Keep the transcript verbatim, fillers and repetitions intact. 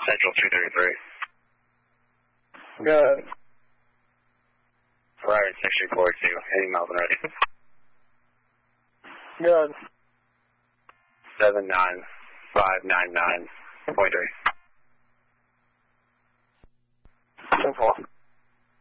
Central two thirty-three. Good. Right, six three four two, heading Melbourne ready. Good. seven nine five nine nine point three. Simple.